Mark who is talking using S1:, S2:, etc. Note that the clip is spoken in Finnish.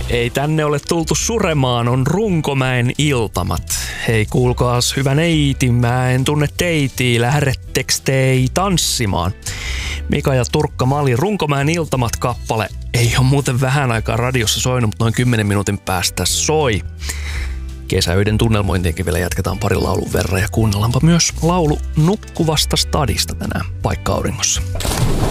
S1: Ei tänne ole tultu suremaan, on Runkomäen iltamat. Hei kuulkaas, hyvä neiti, mä en tunne teitii, lähdetteks tei tanssimaan? Mika ja Turkka Mali, Runkomäen iltamat kappale. Ei ole muuten vähän aikaa radiossa soinut, mutta noin 10 minuutin päästä soi. Kesäöiden tunnelmointienkin vielä jatketaan parin laulun verran ja kuunnellaanpa myös laulu Nukkuvasta stadista tänään paikka-auringossa.